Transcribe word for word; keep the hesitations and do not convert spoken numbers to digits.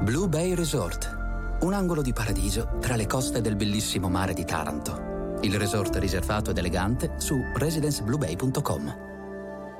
Blue Bay Resort, un angolo di paradiso tra le coste del bellissimo mare di Taranto. Il resort riservato ed elegante su residenze blue bay punto com.